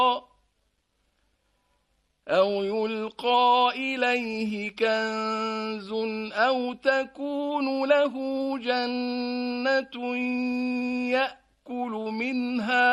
أو يلقى إليه كنز أو تكون له جنة يأكل منها